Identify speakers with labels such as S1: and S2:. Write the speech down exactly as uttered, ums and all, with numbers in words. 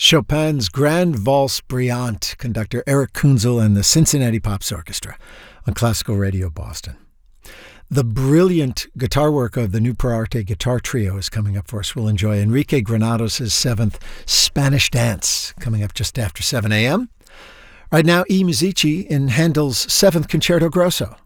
S1: Chopin's Grand Valse Brillante, conductor Eric Kunzel and the Cincinnati Pops Orchestra on Classical Radio Boston. The brilliant guitar work of the new Per Arte Guitar Trio is coming up for us. We'll enjoy Enrique Granados' seventh Spanish Dance coming up just after seven a.m. Right now, E. Musici in Handel's seventh Concerto Grosso.